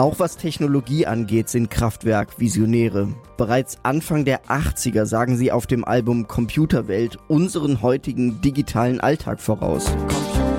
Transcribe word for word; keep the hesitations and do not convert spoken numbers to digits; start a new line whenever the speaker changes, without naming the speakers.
Auch was Technologie angeht, sind Kraftwerk Visionäre. Bereits Anfang der achtziger sagen sie auf dem Album Computerwelt unseren heutigen digitalen Alltag voraus.